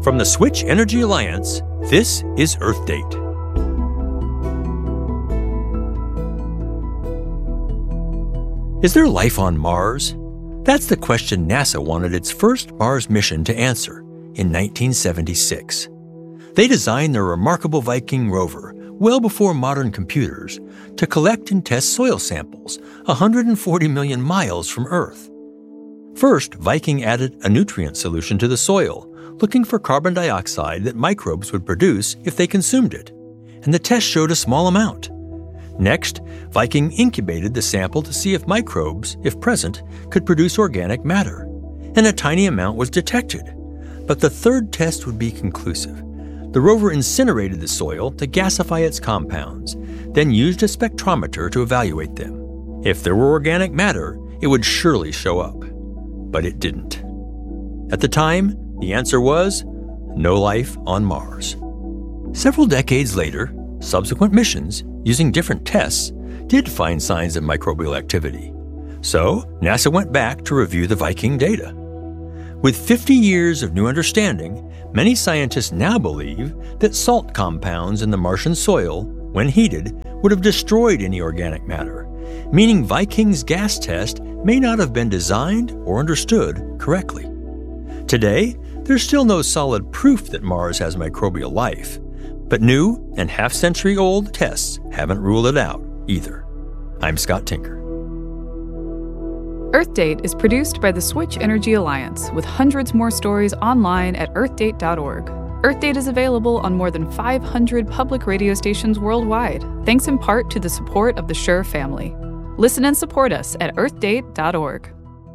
From the Switch Energy Alliance, this is Earth Date. Is there life on Mars? That's the question NASA wanted its first Mars mission to answer in 1976. They designed their remarkable Viking rover well before modern computers to collect and test soil samples 140 million miles from Earth. First, Viking added a nutrient solution to the soil, looking for carbon dioxide that microbes would produce if they consumed it, and the test showed a small amount. Next, Viking incubated the sample to see if microbes, if present, could produce organic matter, and a tiny amount was detected. But the third test would be conclusive. The rover incinerated the soil to gasify its compounds, then used a spectrometer to evaluate them. If there were organic matter, it would surely show up. But it didn't. At the time, the answer was no life on Mars. Several decades later, subsequent missions, using different tests, did find signs of microbial activity. So, NASA went back to review the Viking data. With 50 years of new understanding, many scientists now believe that salt compounds in the Martian soil, when heated, would have destroyed any organic matter, meaning Viking's gas test may not have been designed or understood correctly. Today, there's still no solid proof that Mars has microbial life, but new and half-century-old tests haven't ruled it out either. I'm Scott Tinker. Earth Date is produced by the Switch Energy Alliance, with hundreds more stories online at earthdate.org. Earth Date is available on more than 500 public radio stations worldwide, thanks in part to the support of the Shure family. Listen and support us at earthdate.org.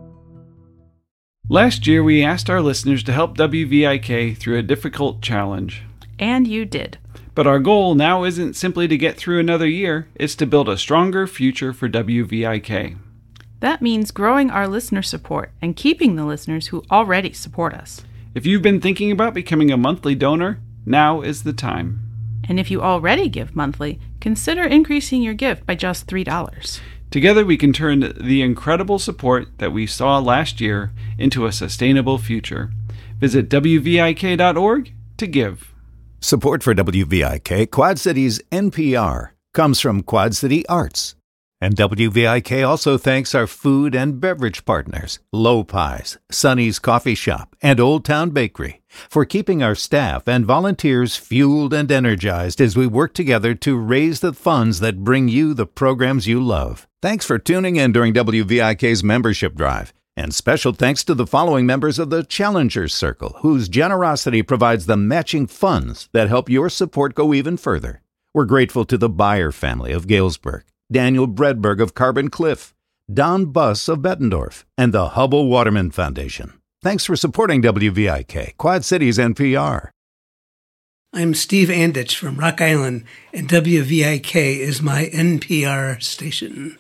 Last year, we asked our listeners to help WVIK through a difficult challenge. And you did. But our goal now isn't simply to get through another year, it's to build a stronger future for WVIK. That means growing our listener support and keeping the listeners who already support us. If you've been thinking about becoming a monthly donor, now is the time. And if you already give monthly, consider increasing your gift by just $3. Together we can turn the incredible support that we saw last year into a sustainable future. Visit WVIK.org to give. Support for WVIK, Quad Cities NPR, comes from Quad City Arts. And WVIK also thanks our food and beverage partners, Low Pies, Sonny's Coffee Shop, and Old Town Bakery, for keeping our staff and volunteers fueled and energized as we work together to raise the funds that bring you the programs you love. Thanks for tuning in during WVIK's membership drive. And special thanks to the following members of the Challengers Circle, whose generosity provides the matching funds that help your support go even further. We're grateful to the Beyer family of Galesburg, Daniel Bredberg of Carbon Cliff, Don Buss of Bettendorf, and the Hubble Waterman Foundation. Thanks for supporting WVIK, Quad Cities NPR. I'm Steve Anditch from Rock Island, and WVIK is my NPR station.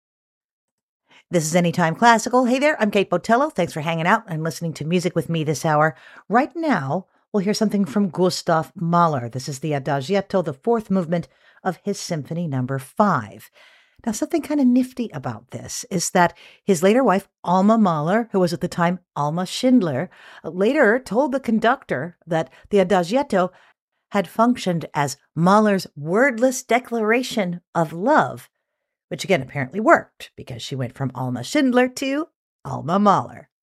This is Anytime Classical. Hey there, I'm Kate Botello. Thanks for hanging out and listening to music with me this hour. Right now, we'll hear something from Gustav Mahler. This is the Adagietto, the fourth movement of his Symphony No. 5. Now, something kind of nifty about this is that his later wife, Alma Mahler, who was at the time Alma Schindler, later told the conductor that the Adagietto had functioned as Mahler's wordless declaration of love, which again apparently worked because she went from Alma Schindler to Alma Mahler.